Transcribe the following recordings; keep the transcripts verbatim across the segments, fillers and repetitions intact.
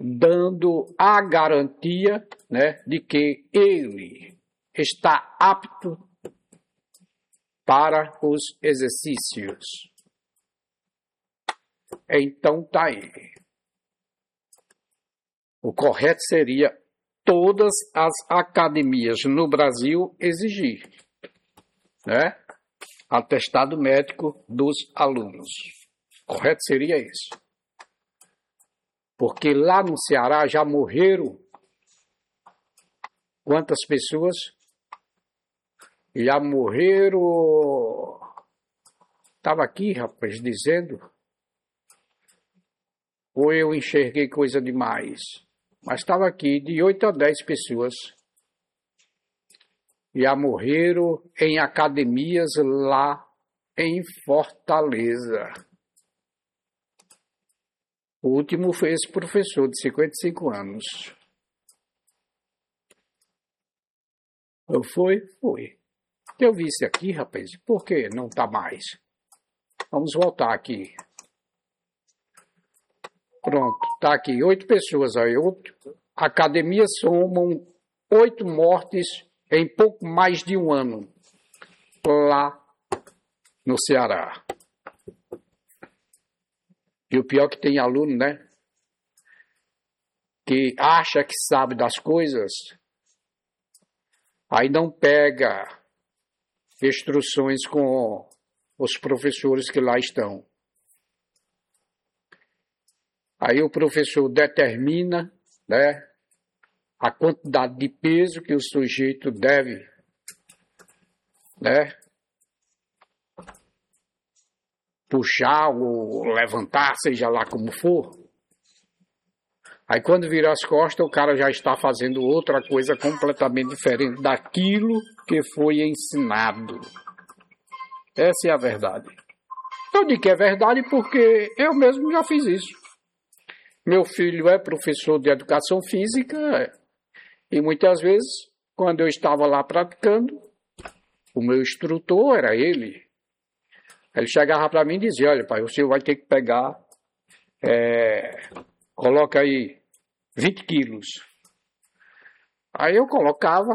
dando a garantia, né, de que ele está apto para os exercícios. Então tá aí. O correto seria todas as academias no Brasil exigir, né, atestado médico dos alunos. Correto seria isso. Porque lá no Ceará já morreram quantas pessoas? Já morreram... Estava aqui, rapaz, dizendo... Ou eu enxerguei coisa demais? Mas estava aqui, de oito a dez pessoas já morreram em academias lá em Fortaleza. O último foi esse professor de cinquenta e cinco anos. Foi? Foi. Eu vi isso aqui, rapaz. Por que não está mais? Vamos voltar aqui. Pronto, está aqui. Oito pessoas aí. Oito. Academias somam oito mortes em pouco mais de um ano. Lá no Ceará. E o pior é que tem aluno, né? Que acha que sabe das coisas, aí não pega instruções com os professores que lá estão. Aí o professor determina, né, a quantidade de peso que o sujeito deve, né, puxar ou levantar, seja lá como for. Aí quando vira as costas, o cara já está fazendo outra coisa completamente diferente daquilo que foi ensinado. Essa é a verdade. Eu digo que é verdade porque eu mesmo já fiz isso. Meu filho é professor de educação física e muitas vezes, quando eu estava lá praticando, o meu instrutor era ele. Ele chegava para mim e dizia, olha pai, o senhor vai ter que pegar, é, coloca aí vinte quilos. Aí eu colocava,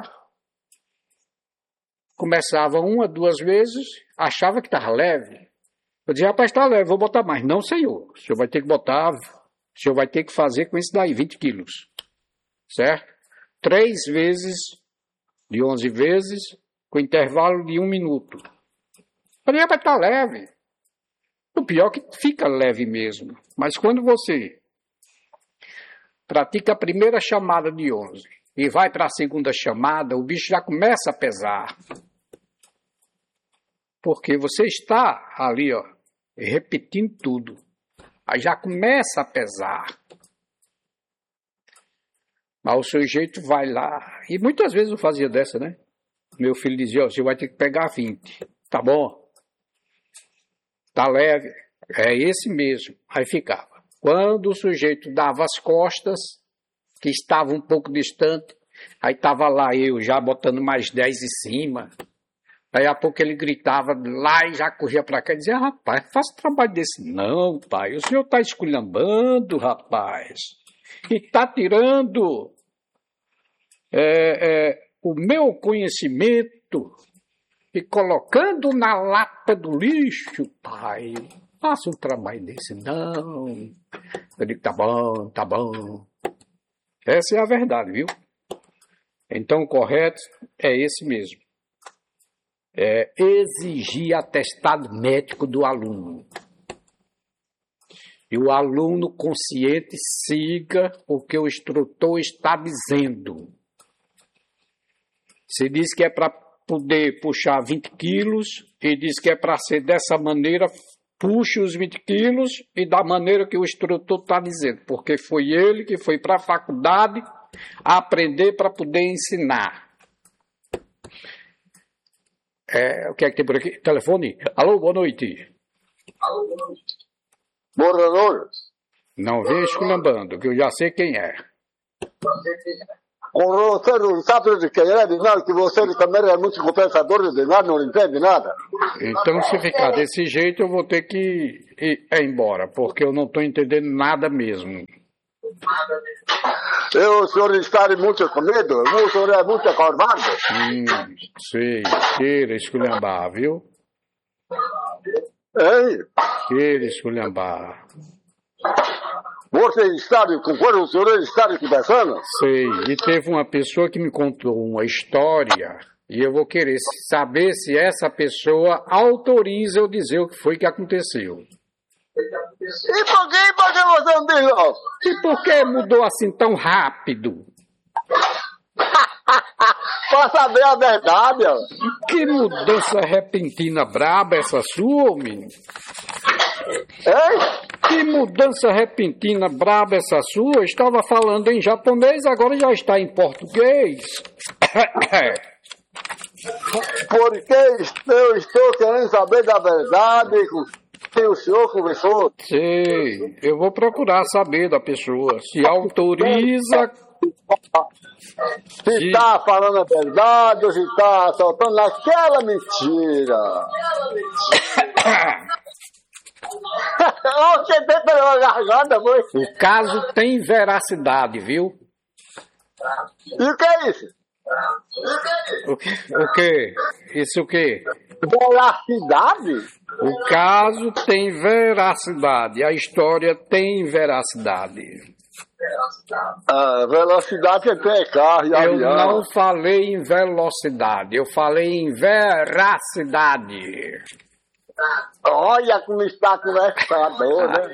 começava uma, duas vezes, achava que estava leve. Eu dizia, rapaz, está leve, vou botar mais. Não, senhor, o senhor vai ter que botar, o senhor vai ter que fazer com isso daí, vinte quilos. Certo? Três vezes, de onze vezes, com intervalo de um minuto. Eu dizia, rapaz, está leve. O pior é que fica leve mesmo. Mas quando você pratica a primeira chamada de onze e vai para a segunda chamada, o bicho já começa a pesar. Porque você está ali, ó, repetindo tudo. Aí já começa a pesar. Mas o sujeito vai lá. E muitas vezes eu fazia dessa, né? Meu filho dizia, ó, você vai ter que pegar vinte. Tá bom? Tá leve. É esse mesmo. Aí ficava. Quando o sujeito dava as costas, que estava um pouco distante, aí estava lá eu já botando mais dez em cima. Daí a pouco ele gritava lá e já corria para cá e dizia, rapaz, faça trabalho desse. Não, pai, o senhor está esculhambando, rapaz. E está tirando é, é, o meu conhecimento e colocando na lata do lixo, pai. Faça um trabalho desse, não. Eu digo, tá bom, tá bom. Essa é a verdade, viu? Então o correto é esse mesmo. É exigir atestado médico do aluno. E o aluno consciente siga o que o instrutor está dizendo. Se diz que é para poder puxar vinte quilos e diz que é para ser dessa maneira, puxe os vinte quilos e da maneira que o instrutor está dizendo. Porque foi ele que foi para a faculdade aprender para poder ensinar. É, o que é que tem por aqui? Telefone? Alô, boa noite. Alô, boa noite. Moradores. Não vem esculhambando, que eu já sei quem é. Com você não sabe de quem é, de nada, que você também é muito compensador de nada, não entende nada. Então, se ficar desse jeito, eu vou ter que ir, ir embora, porque eu não estou entendendo nada mesmo. Eu, o senhor está muito com medo? O senhor é muito covarde? Hum, sei. Queira esculhambar, viu? Hein? Queira esculhambar. Você está com quando o senhor está conversando? Sei. E teve uma pessoa que me contou uma história e eu vou querer saber se essa pessoa autoriza eu dizer o que foi que aconteceu. E por que, por que você não diz não? E por que mudou assim tão rápido? Pra saber a verdade, ó. Que mudança repentina braba essa sua, homem? Hein? Que mudança repentina braba essa sua? Estava falando em japonês, agora já está em português. Porque eu estou querendo saber da verdade com quem o senhor conversou. Sei, eu vou procurar saber da pessoa. Se autoriza... Se E- está falando a verdade ou se está soltando aquela mentira. Você tem pela garganta, foi? O caso tem veracidade, viu? E o que é isso? O que? O quê? Isso o quê? Veracidade? O caso tem veracidade, a história tem veracidade. Ah, velocidade é ter carro e Eu avião. não falei em velocidade, eu falei em veracidade. Olha como está conversador, né?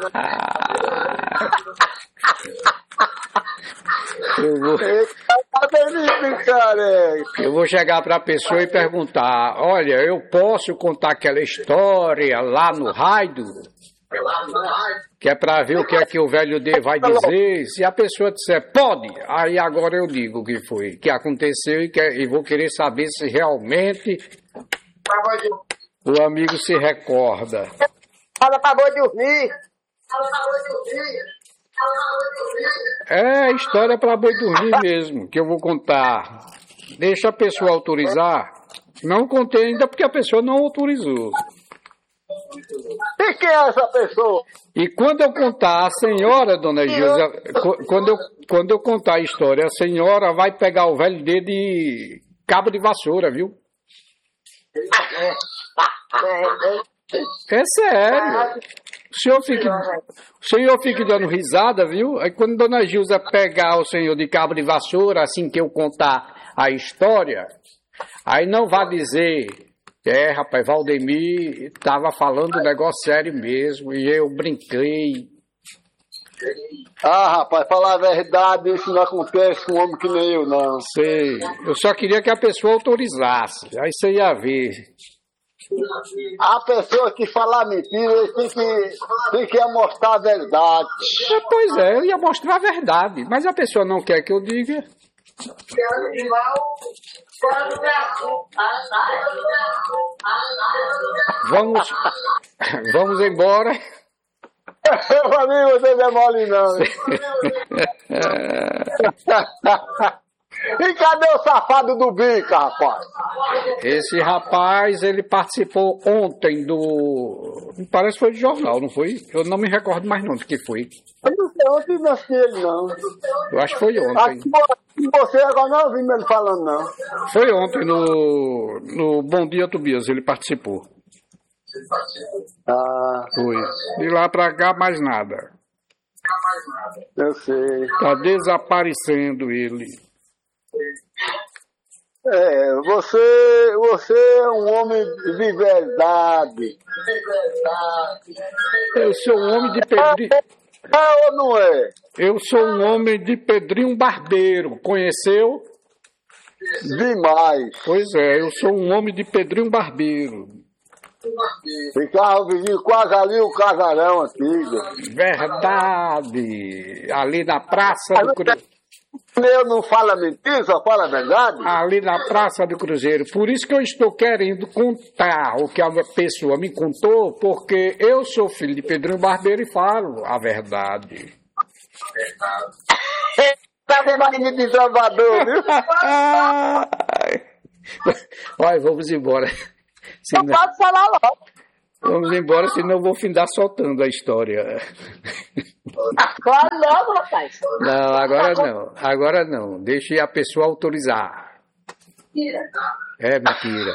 Eu vou, Tá bem, cara. eu vou chegar para a pessoa e perguntar: olha, eu posso contar aquela história lá no rádio? Que é para ver o que é que o velho D vai dizer. Se a pessoa disser pode, aí agora eu digo o que foi, que aconteceu e, que, e vou querer saber se realmente o amigo se recorda. Ela acabou de dormir. É história para boi dormir mesmo, que eu vou contar. Deixa a pessoa autorizar. Não contei ainda porque a pessoa não autorizou. E quem é essa pessoa? E quando eu contar a senhora, dona Gilza, co- quando eu, quando eu contar a história, a senhora vai pegar o velho D de cabo de vassoura, viu? É sério. O senhor fica, o senhor fica dando risada, viu? Aí quando dona Gilza pegar o senhor de cabo de vassoura, assim que eu contar a história, aí não vá dizer... É, rapaz, Valdemir estava falando um negócio sério mesmo e eu brinquei. Ah, rapaz, falar a verdade, isso não acontece com um homem que nem eu, não. Sei, eu só queria que a pessoa autorizasse, aí você ia ver. A pessoa que falar mentira tem que, tem que mostrar a verdade. É, pois é, eu ia mostrar a verdade, mas a pessoa não quer que eu diga. Vamos, vamos embora. Pra mim você não é mole, não. E cadê o safado do bica, rapaz? Esse rapaz, ele participou ontem do... Me parece que foi de jornal, não foi? Eu não me recordo mais não do que foi. Eu não sei onde não assisti ele, não. Eu acho que foi ontem. Aqui você agora não ouvi ele falando, não. Foi ontem no, no Bom Dia Tobias, ele participou. Ah, Foi. De lá pra cá, mais nada. eu sei. Tá desaparecendo ele. É, você, você é um homem de verdade. Eu sou um homem de Pedrinho... É ou não é? Eu sou um homem de Pedrinho Barbeiro. Conheceu? Demais. Pois é, eu sou um homem de Pedrinho Barbeiro. Ficava vizinho quase ali o casarão antigo. Verdade. Ali na Praça do Cruzeiro. Eu não falo mentira, só falo a verdade. Ali na Praça do Cruzeiro. Por isso que eu estou querendo contar o que a pessoa me contou, porque eu sou filho de Pedrinho Barbeiro e falo a verdade. Tá vendo de Salvador, viu? Vai, vamos embora. Não Senão, pode falar logo. Vamos embora, senão eu vou findar soltando a história. Claro não, rapaz. Não, agora não. Agora não. Deixe a pessoa autorizar. É mentira.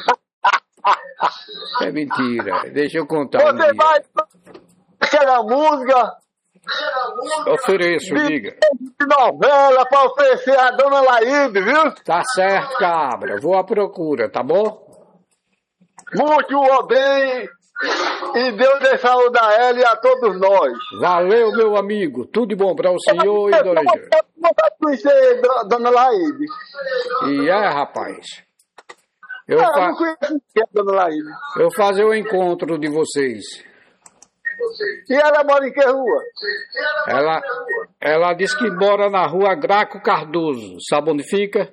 É mentira. Deixa eu contar um Você dia. vai chegar música Ofereço, diga. de novela pra oferecer a dona Laíde, viu? Tá certo, cabra. Vou à procura, tá bom? Muito o bem e Deus dê saúde a ela e a todos nós. Valeu, meu amigo. Tudo de bom para o senhor e dona Gê. Não vai conhecer a dona Laíde. E é, rapaz. Eu, Não, eu fa não conheço quem é a dona Laíde. eu fazer o encontro de vocês. E ela mora em que rua? Ela, ela disse que mora na rua Graco Cardoso. Sabe onde fica?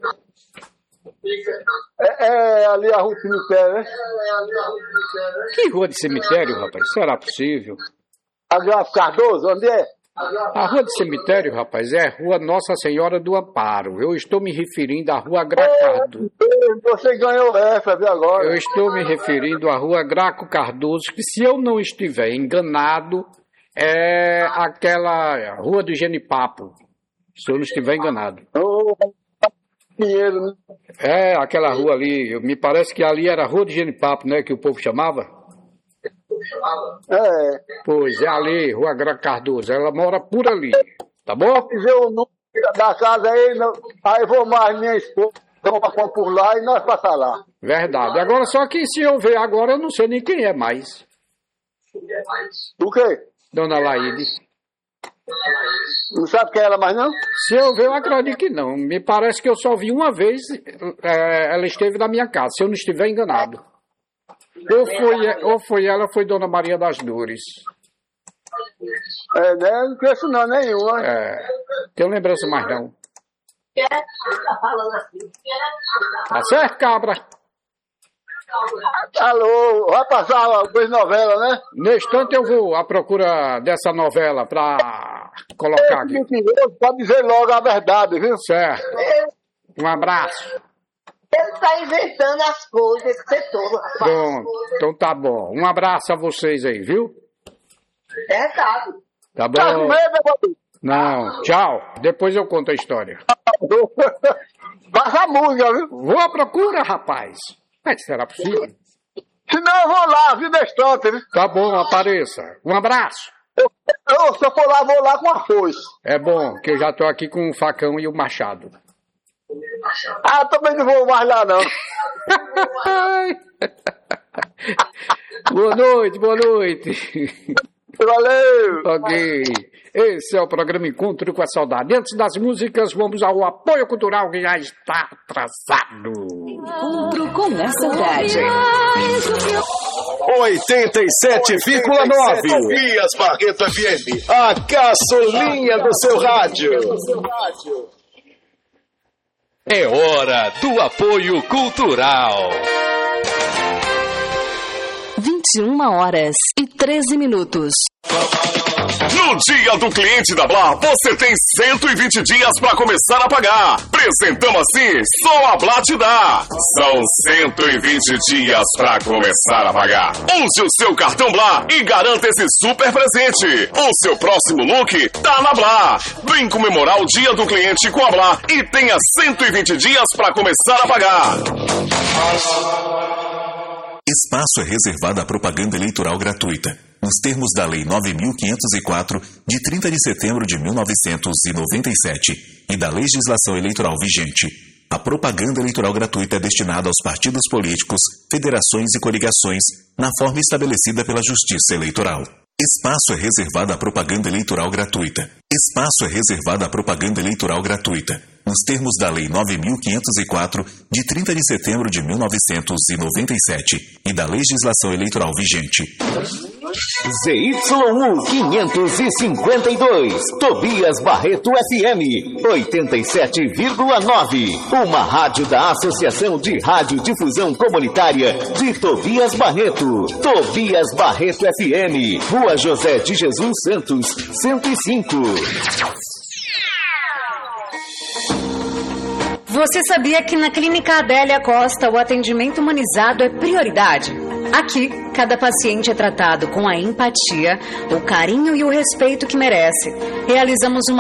É, é ali a rua cemitério, né? Que rua de cemitério, rapaz? Será possível? A Graça Cardoso, onde é? A rua de cemitério, rapaz, é a rua Nossa Senhora do Amparo. Eu estou me referindo à rua Graco Cardoso. Você ganhou essa, viu agora? Eu estou me referindo à rua Graco Cardoso, que se eu não estiver enganado, é aquela rua do Genipapo. Se eu não estiver enganado. Ô, dinheiro, né? É, aquela rua ali, me parece que ali era a rua do Genipapo, né, que o povo chamava? É. Pois é ali, rua Graco Cardoso. Ela mora por ali, tá bom? Dizer o número da casa aí, não- aí vou mais minha esposa, vamos passar por lá e nós passar lá. Verdade. Agora, só que se eu ver agora, eu não sei nem quem é mais. O quê? Dona Laíde. Não sabe quem é ela mais não? Se eu ver, eu acredito que não. Me parece que eu só vi uma vez, é, ela esteve na minha casa, se eu não estiver enganado. Ou foi, ou foi ela, ou foi Dona Maria das Dores. É, né? Não conheço não, nenhuma. É, tenho lembrança mais não. Tá falando assim. Tá certo, cabra? Alô, vai passar duas novelas, né? No instante eu vou à procura dessa novela pra colocar aqui. Mentiroso, pode dizer logo a verdade, viu? Certo. Um abraço. Ele tá inventando as coisas que você todo, rapaz. Pronto. Então tá bom. Um abraço a vocês aí, viu? É verdade. Tá Tá com bom? medo, meu Não. Tchau. Depois eu conto a história. amigo? Passa a música, viu? Vou à procura, rapaz. Mas será possível? Senão eu vou lá, viu, Destante, viu? Tá bom, apareça. Um abraço. Eu, eu, se eu for lá, vou lá com a foice. É bom, que eu já tô aqui com o facão e o machado. Ah, também não vou mais lá, não. Boa noite, boa noite. Valeu. Ok. Esse é o programa Encontro com a Saudade. Antes das músicas, vamos ao apoio cultural que já está atrasado. Encontro com a Saudade. oitenta e sete vírgula nove Tobias Barreto F M. A caçulinha do seu rádio. É hora do apoio cultural. vinte e uma horas e treze minutos. No Dia do Cliente da Blá, você tem cento e vinte dias para começar a pagar. Apresentamos assim, só a Blá te dá. São cento e vinte dias para começar a pagar. Use o seu cartão Blá e garanta esse super presente. O seu próximo look tá na Blá. Vem comemorar o Dia do Cliente com a Blá e tenha cento e vinte dias para começar a pagar. Espaço é reservado à propaganda eleitoral gratuita, nos termos da Lei nove mil quinhentos e quatro, de trinta de setembro de mil novecentos e noventa e sete, e da legislação eleitoral vigente. A propaganda eleitoral gratuita é destinada aos partidos políticos, federações e coligações, na forma estabelecida pela Justiça Eleitoral. Espaço é reservado à propaganda eleitoral gratuita. Espaço é reservado à propaganda eleitoral gratuita, nos termos da Lei nove mil quinhentos e quatro, de trinta de setembro de mil novecentos e noventa e sete, e da legislação eleitoral vigente. Z Y U quinhentos e cinquenta e dois, Tobias Barreto F M, oitenta e sete vírgula nove, uma rádio da Associação de Radiodifusão Comunitária de Tobias Barreto. Tobias Barreto F M, Rua José de Jesus Santos, cento e cinco. Você sabia que na Clínica Adélia Costa o atendimento humanizado é prioridade? Aqui, cada paciente é tratado com a empatia, o carinho e o respeito que merece. Realizamos uma